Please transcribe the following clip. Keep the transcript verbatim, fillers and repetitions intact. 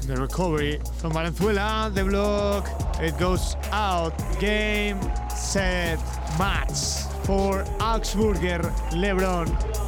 The recovery from Valenzuela, the block, it goes out. Game, set, match for Augsburger LeBron.